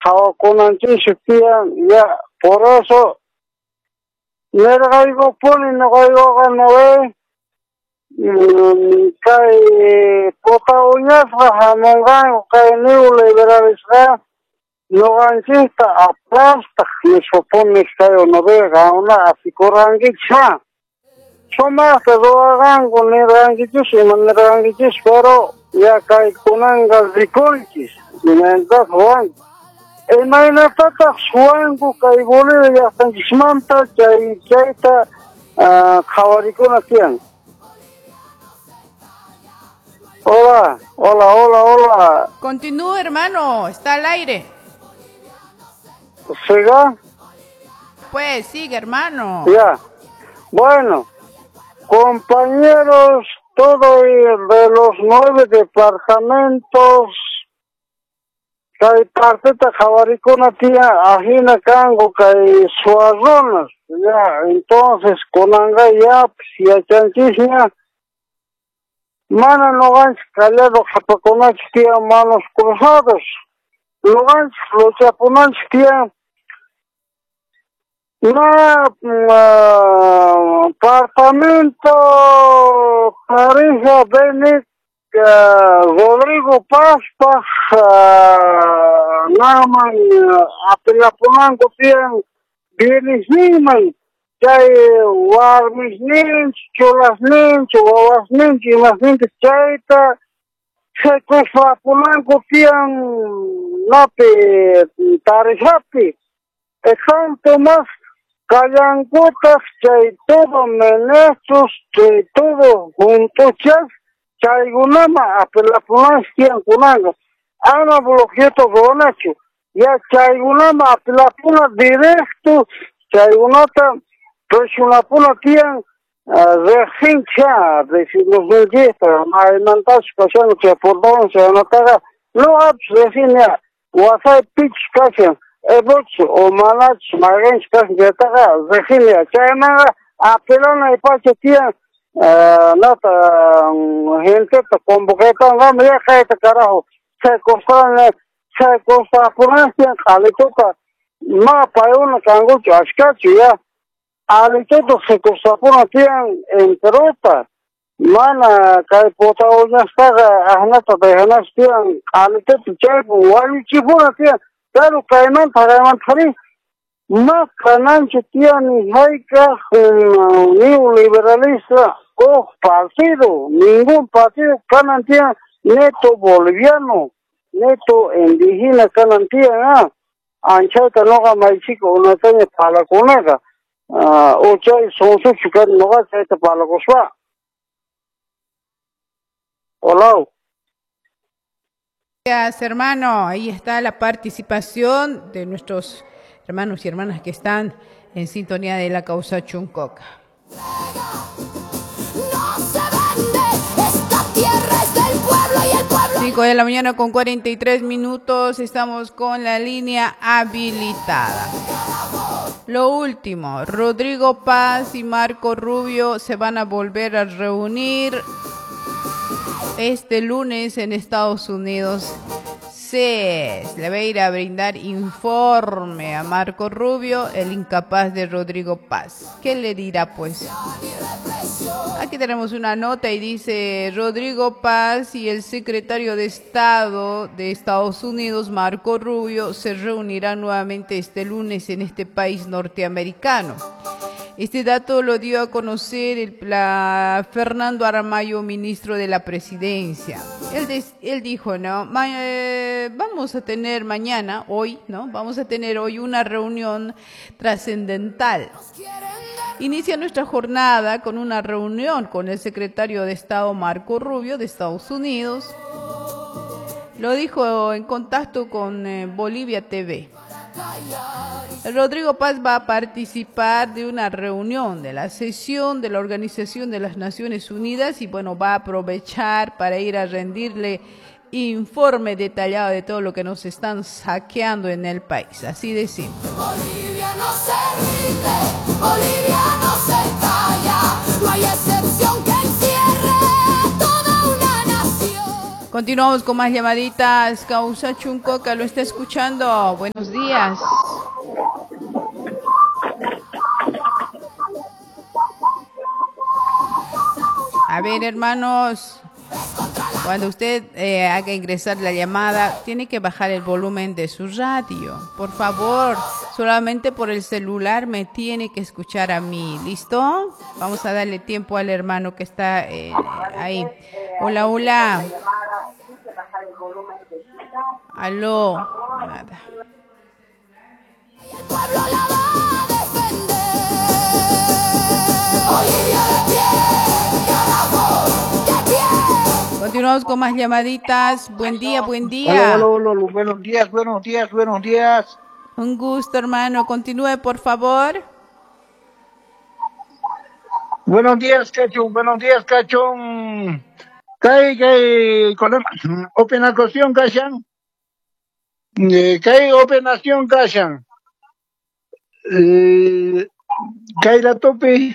hawakunanchik ya, por eso, nergaygo puni noqaygoqa noe, kay protagonista hamongan kay neoliberalisqa noqanchikta aplastaq nisupuni kayo novega una asikurankicha sumaqta ruwaganku nirqankichis ima nirqankichis pero ya kaykunanqa rikunchis imaynataq ruwanku imaynatataq suwanku kay Bolivia llaqtanchismanta chayta qhawarikuna tiyan. Hola, hola, hola, hola. Continúa, hermano, está al aire. ¿Siga? Pues sigue, hermano. Ya. Bueno, compañeros, todo de los 9 departamentos, kay parteta jabaricuna tía ajina kango kay suazonas, ya, entonces konanga ya, ya chanchisña, mana noganch callado japaconach tía manos cruzados, noganch luchapunach tía, apartamento pareja Benet Rodrigo Paz naman apelapunanko tiyan bienes niman chay warmis ninch chulas ninch wawas ninch imas ninch chayta secuestrapunanko tiyan napi tarijapi ejemplo más callancutas chay todo menestros chay todo juntuchas chaygunama apelapunan tiyan kunanga ana bloqueto gonacho ya chaygunama apelapuna directo chaygunata presionapuna tiyan rehincha de los 2010 aymantash pasando que por donde se anotaga no apps rehinya wasay pitch kashan eboch o manach magench kashan getaga rehinya chaymanga apelana ipache tiyan nata gente te convoqueta no me caete carajo se costa ponencia alitoka ma pauna kangucho ashkachu ya alitoto se costa ponencia en pelota mana kay pota oña staga ahnata de hanas tian alitoto chaypo wali chipuna tian pero kayman thari ma kanancho tian haika neoliberalista partido, ningún partido canantia neto boliviano, neto indígena canantia, anchaita noga maichico una teña palaconaga, ochay son su chicar noga chaita palacoswa. Hola. Gracias, hermano. Ahí está la participación de nuestros hermanos y hermanas que están en sintonía de la causa Chuncoca. 5 de la mañana con 43 minutos, estamos con la línea habilitada. Lo último, Rodrigo Paz y Marco Rubio se van a volver a reunir este lunes en Estados Unidos. CES le va a ir a brindar informe a Marco Rubio, el incapaz de Rodrigo Paz. ¿Qué le dirá pues? Aquí tenemos una nota y dice: Rodrigo Paz y el secretario de Estado de Estados Unidos, Marco Rubio, se reunirán nuevamente este lunes en este país norteamericano. Este dato lo dio a conocer Fernando Aramayo, ministro de la Presidencia. Él dijo, ¿no? Vamos a tener Vamos a tener hoy una reunión trascendental. Inicia nuestra jornada con una reunión con el secretario de Estado Marco Rubio de Estados Unidos. Lo dijo en contacto con Bolivia TV. Rodrigo Paz va a participar de una reunión de la sesión de la Organización de las Naciones Unidas y va a aprovechar para ir a rendirle informe detallado de todo lo que nos están saqueando en el país. Así de simple. Bolivia no se rinde, Bolivia no se calla, no hay excepción que encierre toda una nación. Continuamos con más llamaditas. Causa Chuncoca lo está escuchando. Buenos días. A ver, hermanos, cuando usted haga ingresar la llamada, tiene que bajar el volumen de su radio. Por favor, solamente por el celular me tiene que escuchar a mí. ¿Listo? Vamos a darle tiempo al hermano que está ahí. Hola, hola. Aló. Nada. El pueblo la va a defender. Bolivia de pie, carajo, de pie. Continuamos con más llamaditas. Buen día, buen día. Hola, hola, hola, buenos días, buenos días, buenos días. Un gusto, hermano. Continúe, por favor. Buenos días, Cachón, buenos días, Cachón. Con opinación, Cachan. Opinación, Cachan. La tope.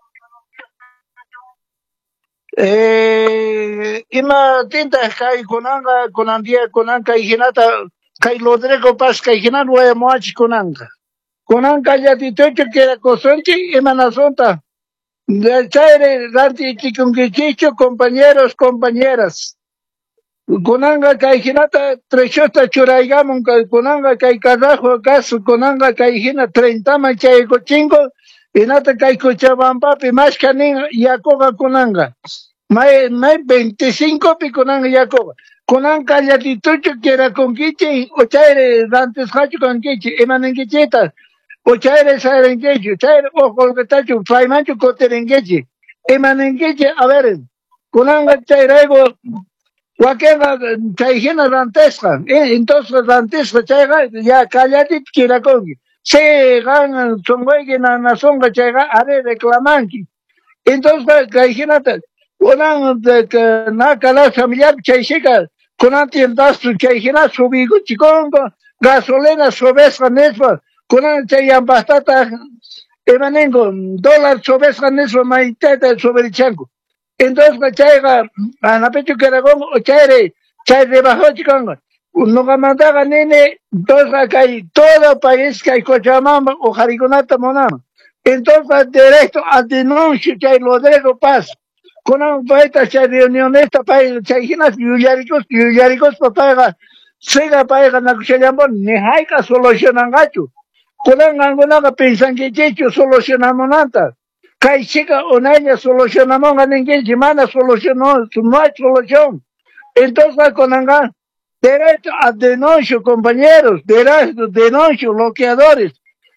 Ima tinta kai konanga hinata kai lodrego pas kai hinan wa moach konanga ya titocho que la cosonchi ima nasonta de chaire ranti chikungichicho compañeros compañeras konanga kai hinata trechota churaigamon kai konanga kai carajo caso konanga kai hina 30 machay cochingo inata kai cochabamba pi más canin yakoga konanga May 25 piconanga Jacoba. Conanga ya titucho que era con quiche, o chaire antes hacho con quiche, emanenquicheta, o chaire sarenquecho, chaire ojo que tacho, faimancho coterenqueche, emanenquiche, a ver, conanga chairego, cualquiera chaijena rantesca, entonces rantesca chaiga, ya callate que era con se ganan, son güey que na songa chaiga, are reclamanqui. Entonces, caijena, Kunan de nakala familiar chaishika kunan tiendastu chaihina subigo chikongo gasolina sobesca nespa kunan chayam bastata emanengo dólar sobesca nespa maiteta soberichango entonces chayga anapecho keragón o chay rebajó chikongo no mandaga nene entonces hay todo país que hay Cochabamba o Jariconata Monama entonces directo al denuncio chay lo dejo paz con un país de reunión esta país chayinas yuyaricos papaya sega paega na kuchayambo ni haika solucionan gacho con alguna pensan que checho solucionamos nada kai chica onaña solucionamos ganen que semana solucionó no hay solución entonces con anga derecho a denuncio compañeros derecho denuncio bloqueadores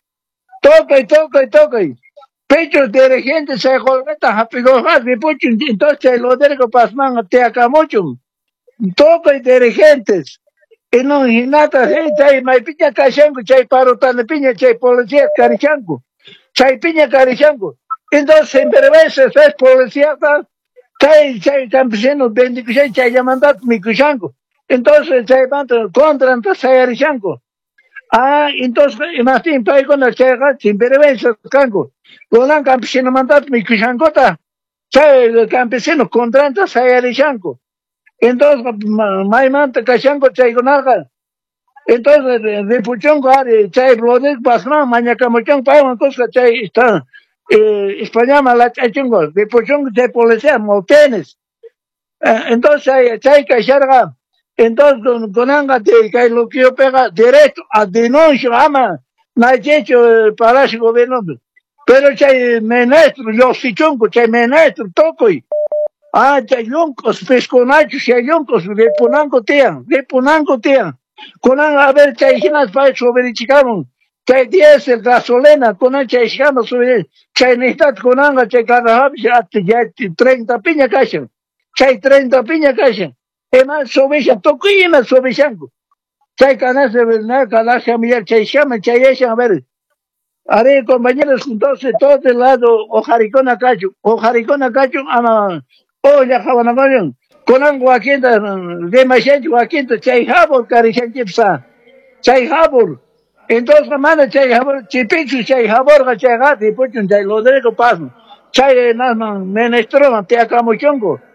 toca pechos de gente se joleta rápido de pucho entonces lo dergo pasman te acá mucho toca y dirigentes y no y nada chay mai piña cachango chay paro tan piña chay policía carichango chay piña carichango entonces en vergüenza es policía chay campesino bendico chay llamando mi cachango entonces chay banto contra entonces carichango entonces imagínate país con la chega sin vergüenza cango Golan campesino mandat mi kushangota. Chay el campesino contrata sayari shanko. Entonces maimanta kashanko chay gonaga. Entonces de puchongo are chay blodes basma mañana mochong pa una cosa chay está español la chay chungo. De puchongo chay policía motenes. Entonces chay kasharga. Entonces gonanga te chay lo que yo pega derecho a denuncia ama. Na hecho para el gobierno. Pero chay menestro, los sichunco, chay menestro, tocoy. Chay yuncos, pesconachos, chay yuncos, de punanco tean. Conan a ver chay hinas para soberichicamos. Chay diésel, gasolina, conan chay chicamos sobre chay necesitat conanga, chay carajab, ya 30 piña cachan. Chay 30 piña cachan. Eman sobechan, tocoy eman sobechanco. Chay canas de verdad, canas familiar, chay llaman, chay echan a ver. Haré compañeros entonces todo el lado ojaricona cacho ama ya jabanagoyon conan guaquenta de machencho guaquenta chay jabor carichanchipsa chay jabor entonces manda chay jabor chipichu chay jabor chay gati puchun chay lo derecho paso chay nasman menestroma te acamuchongo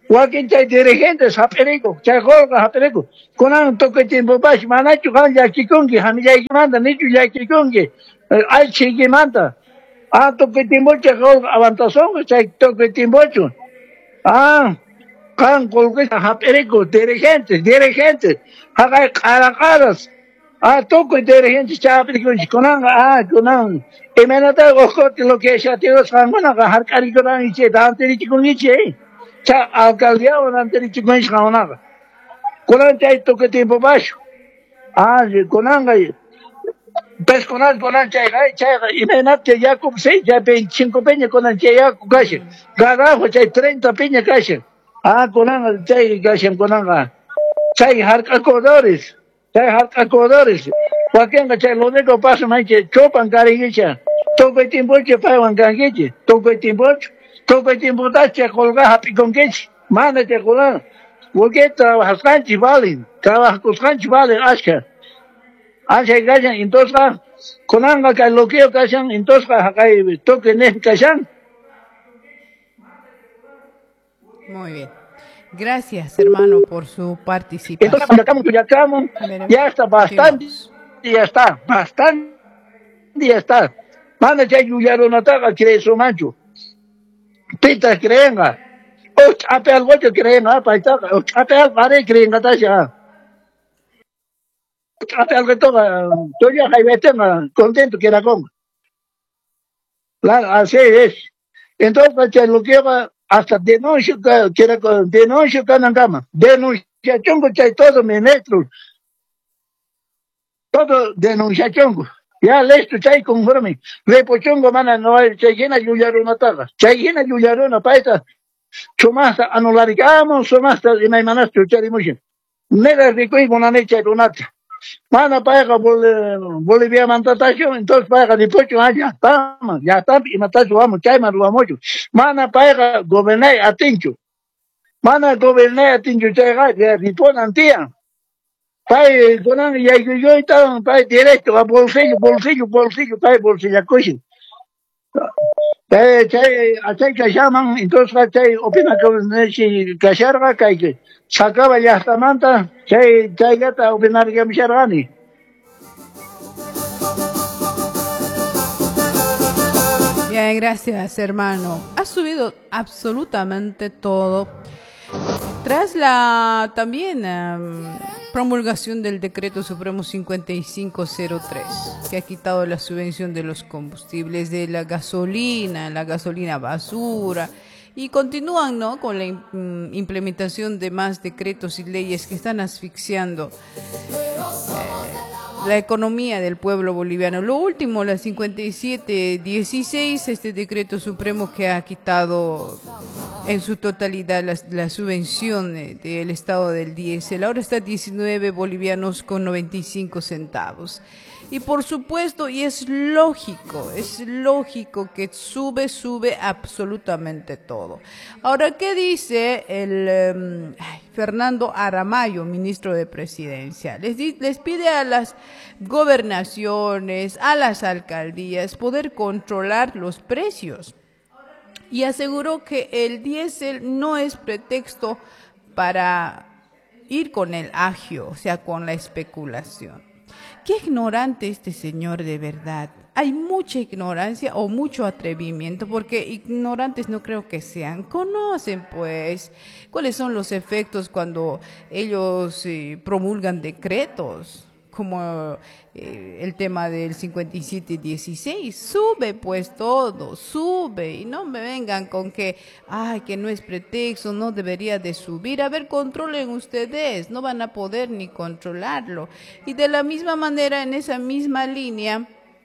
Joaquín chay dirigentes haperico, chay jorga haperico. Kunan toque tiempo bash manachu kan ya chikungi, hamilla manda nichu ya chikungi. Ay chigi manda. Ah, toque tiempo chay jorga avantason, chay toque tiempo chu. Ah, kan colgues haperico, dirigentes. Haga caras. Ah, toque dirigentes chay haperico, kunan. Emenata ojo lo que ya tiene sangona, har caricoran y che, dante chikungi che. Cha alcaldía o nanteri chikmen shkaonaga. Konan chay toque tiempo bajo. Ah, konanga. Pues konan chay imagínate ya como 6, ya 25 peña konan chay ya kashi. Garajo chay 30 peña kashi. Ah, konanga chay kashi konanga. Chay harcadores. Chay harcadores. Joaquín chay lo único pasa más que chopan cariñicha. Toque tiempo che pagan gangueche. Toque tiempo tache colga happy con queche. Manda te colan. Porque trabajas canchi valen. Trabajas con canchi valen asca. Asca gallan entonces conanga que lo que ocasión entonces acá toque ne casan. Muy bien. Gracias, hermano, por su participación. Entonces Tuyacamo, ya está bastante. Ya está, bastante. Ya está. Manda ya yuyaron ataca que su mancho. Pita creenga. O chape al bocho creenga, paitaca. O chape al pare creenga tasha. Chape al que toca. Toya jaibete contento que la con. Así es. Entonces, lo que va hasta denuncia que era denuncia canangama. Denuncia chongo chay todo ministro. Todo denuncia chongo. Ya listo chay conforme. Le pochongo mana no hay chay llena yuyaron ataca. Chay llena yuyaron paita. Chumasta anularicamos, sumasta y me manas chuchari mucho. Nera rico y bonanecha donata. Mana paga Bolivia mantatación, entonces paga de pocho allá, ya está, y matacho vamos, chaima lo vamos. Mana paga gobernar a Tincho. Mana gobernar a Tincho, chaga, ya riponan tía. Pai, conan, ya yo estaba, pai, directo a bolsillo, pai, bolsillo, coche. Achay que llaman, entonces achay opina que casharga que sacaba ya hasta manta, chay gata opinar que me shargani. Bien, gracias, hermano. Ha subido absolutamente todo. Tras la también promulgación del decreto supremo 5503, que ha quitado la subvención de los combustibles, de la gasolina basura, y continúan, ¿no?, con la implementación de más decretos y leyes que están asfixiando la economía del pueblo boliviano. Lo último, la 5716, este decreto supremo que ha quitado en su totalidad la subvención del estado del diésel. Ahora está 19 bolivianos con 95 centavos. Y por supuesto, y es lógico que sube absolutamente todo. Ahora, ¿qué dice el Fernando Aramayo, ministro de Presidencia? Les pide a las gobernaciones, a las alcaldías, poder controlar los precios. Y aseguró que el diésel no es pretexto para ir con el agio, o sea, con la especulación. Qué ignorante este señor, de verdad. Hay mucha ignorancia o mucho atrevimiento, porque ignorantes no creo que sean. Conocen, pues, cuáles son los efectos cuando ellos promulgan decretos, como el tema del 5716. Sube, pues, todo, sube. Y no me vengan con que no es pretexto, no debería de subir. A ver, controlen ustedes, no van a poder ni controlarlo. Y de la misma manera, en esa misma línea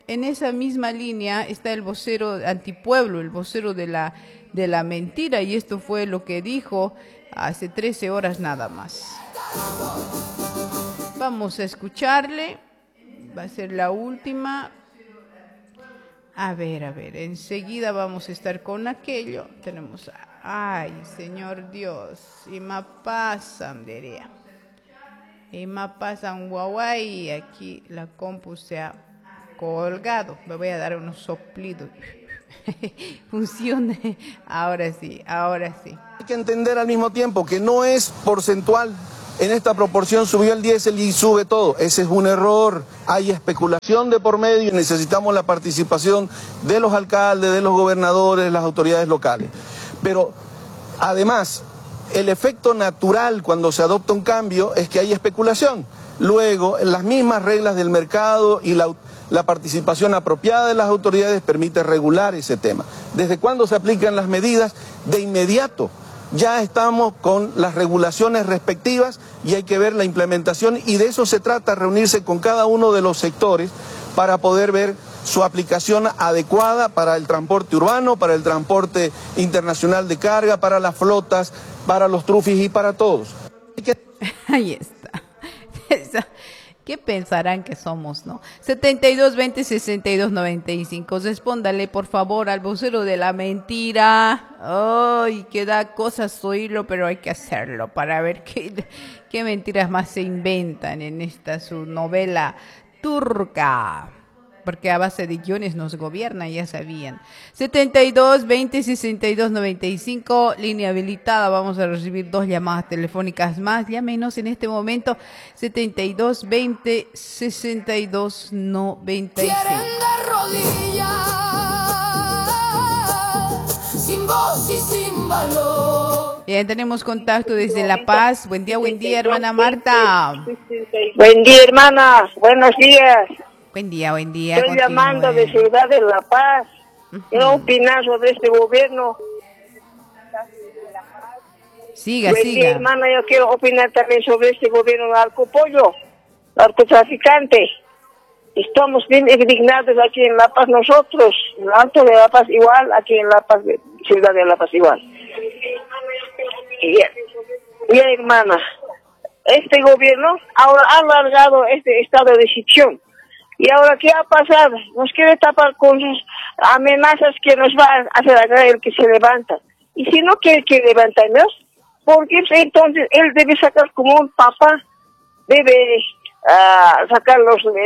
está el vocero antipueblo, el vocero de la mentira, y esto fue lo que dijo hace 13 horas nada más. Vamos a escucharle, va a ser la última. A ver, enseguida vamos a estar con aquello. Tenemos, Señor Dios, y me pasan, diría. Y me pasan guaguay, aquí la compu se ha colgado. Me voy a dar unos soplidos. Funcione. Ahora sí, ahora sí. Hay que entender al mismo tiempo que no es porcentual. En esta proporción subió el diésel y sube todo. Ese es un error. Hay especulación de por medio y necesitamos la participación de los alcaldes, de los gobernadores, las autoridades locales. Pero además, el efecto natural cuando se adopta un cambio es que hay especulación. Luego, las mismas reglas del mercado y la participación apropiada de las autoridades permite regular ese tema. ¿Desde cuándo se aplican las medidas? De inmediato. Ya estamos con las regulaciones respectivas y hay que ver la implementación y de eso se trata, reunirse con cada uno de los sectores para poder ver su aplicación adecuada para el transporte urbano, para el transporte internacional de carga, para las flotas, para los trufis y para todos. Ahí está. ¿Qué pensarán que somos, no? 72 20 62 95. Respóndale, por favor, al vocero de la mentira. Ay, que da cosas oírlo, pero hay que hacerlo para ver qué mentiras más se inventan en esta su novela turca. Porque a base de guiones nos gobierna, ya sabían. 72 20 62 95, línea habilitada. Vamos a recibir 2 llamadas telefónicas más, ya menos en este momento. 72 20 62 95. Quieren de rodillas, sin voz y sin valor. Ya tenemos contacto desde La Paz. Buen día, hermana Marta. Buen día, hermana. Buenos días. Buen día. Estoy llamando de Ciudad de La Paz. ¿Qué opinas sobre este gobierno? Siga. Buen día, hermana. Yo quiero opinar también sobre este gobierno narcopollo, narcotraficante. Estamos bien indignados aquí en La Paz nosotros. En el Alto de La Paz igual, aquí en La Paz, Ciudad de La Paz igual. Bien, hermana. Este gobierno ahora ha alargado este estado de excepción. ¿Y ahora qué va a pasar? Nos quiere tapar con sus amenazas que nos va a hacer acá el que se levanta. Y si no quiere que levantemos, porque entonces él debe sacar como un papá, debe sacar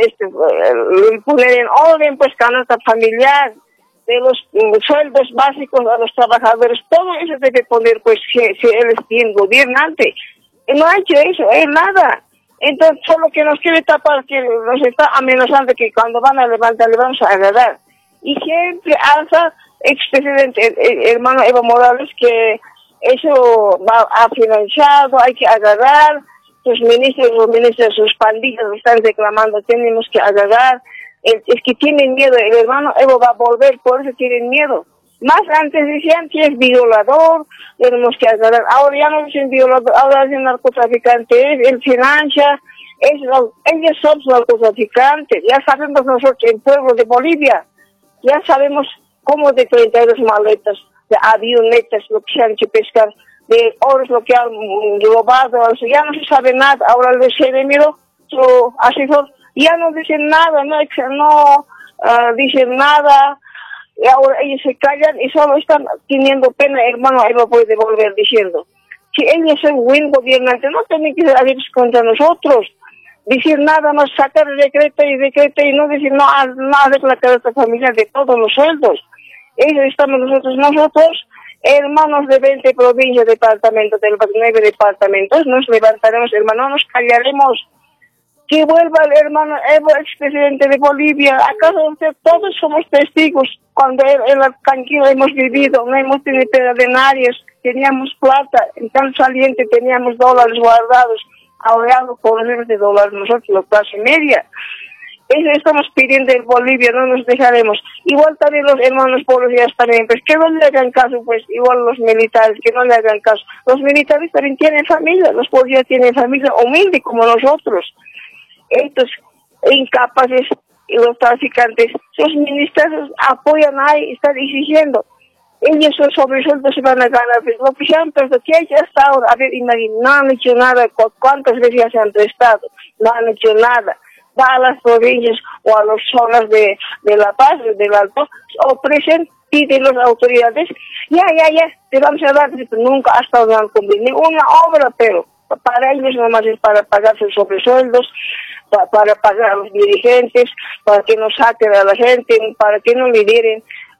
poner en orden pues canasta familiar, de los sueldos básicos a los trabajadores, todo eso debe poner pues si él es bien gobernante. No ha hecho eso, nada. Entonces, solo que nos quiere tapar, que nos está amenazando que cuando van a levantar le vamos a agarrar. Y siempre alza expresidente, hermano Evo Morales, que eso va a financiado, hay que agarrar. Los ministros, sus pandillas están reclamando, tenemos que agarrar. Es que tienen miedo, el hermano Evo va a volver, por eso tienen miedo. Más antes decían que es violador, tenemos que agarrar. Ahora ya no dicen violador, ahora dicen narcotraficante, él financia, ellos son narcotraficantes. Ya sabemos nosotros, el pueblo de Bolivia, ya sabemos cómo de 32 maletas, de avionetas, lo que se han hecho pescar, de oros, lo que han robado, ya no se sabe nada. Ahora el viceministro, su asesor, ya no dicen nada, no dicen nada. Y ahora ellos se callan y solo están teniendo pena, hermano, Evo puede volver diciendo. Si ellos son buen gobernante, no tienen que salir contra nosotros. Decir nada más, sacar decreto y no decir nada de la cabeza familiar de todos los sueldos. Ellos estamos nosotros, hermanos de 20 provincias, departamentos, de los 9 departamentos, nos levantaremos, hermano, nos callaremos. Que vuelva el hermano Evo, expresidente de Bolivia. ¿Acaso todos somos testigos? Cuando en la tranquila hemos vivido, no hemos tenido pena de nadie, teníamos plata, en tan saliente teníamos dólares guardados, ahorrando por miles de dólares nosotros, la clase media. Eso estamos pidiendo en Bolivia, no nos dejaremos. Igual también los hermanos policías también, pues que no le hagan caso, pues igual los militares, que no le hagan caso. Los militares también tienen familia, los policías tienen familia humilde como nosotros. Estos incapaces y los traficantes, sus ministros apoyan ahí, están exigiendo. Ellos son sobresueldos se van a ganar. Pues, lo que se han prestado, que hay hasta ahora, a ver, no han hecho nada. ¿Cuántas veces ya se han prestado? No han hecho nada. Va a las provincias o a las zonas de La Paz, del Alto, ofrecen, piden las autoridades, ya, te vamos a dar, nunca hasta ahora no han cumplido ninguna obra, pero para ellos nomás es para pagar sus sobresueldos, para pagar a los dirigentes, para que no saquen a la gente, para que no lideren,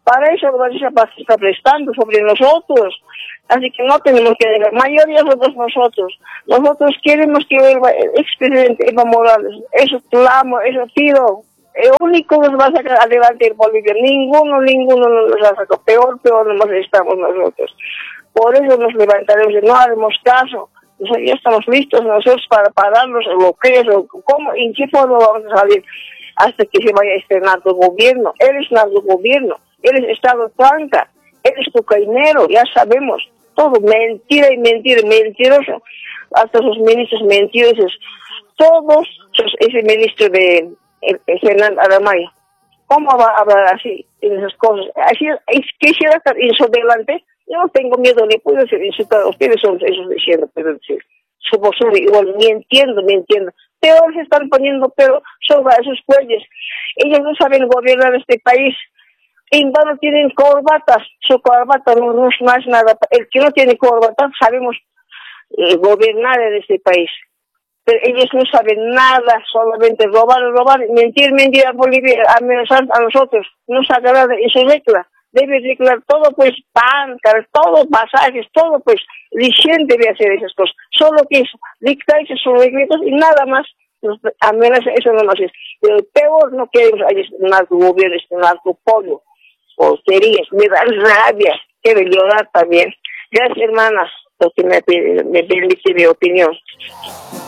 Para eso la se está prestando sobre nosotros. Así que no tenemos que dejar. Mayoría somos nosotros. Nosotros queremos que vuelva el expresidente Evo Morales. Eso clamo, eso pido. El único que nos va a sacar adelante el Bolivia. Ninguno nos ha sacado. Peor nos estamos nosotros. Por eso nos levantaremos y no haremos caso. Ya estamos listos nosotros para parar los bloqueos. ¿Cómo? ¿En qué forma vamos a salir? Hasta que se vaya este narcogobierno. Él es narcogobierno. Él es Estado tranca. Él es cocainero. Ya sabemos. Todo mentira y mentira. Mentiroso. Hasta sus ministros mentirosos. Todos. Ese ministro de Fernando Aramayo. ¿Cómo va a hablar así en esas cosas? Así quisiera estar insolente. Yo no tengo miedo, le puedo decir insultar a ustedes, son esos diciendo, pero decir, su postura igual, mintiendo. Peor se están poniendo, pero sobre esos cuellos. Ellos no saben gobernar este país. En vano tienen corbatas, su corbata no es más nada. El que no tiene corbata, sabemos gobernar en este país. Pero ellos no saben nada, solamente robar, mentir a Bolivia, amenazar a nosotros. No sacará de eso regla. Debe declarar todo, pues, bancas, todo, pasajes, todo, pues, Licen debe hacer esas cosas. Solo que es dictar esos reglas y nada más. Amenaza, eso no nos es. Pero peor no queremos a este narcogobierno, este narcopollo, porquerías. Me da rabia, quiero llorar también. Gracias, hermanas, porque me permite mi opinión.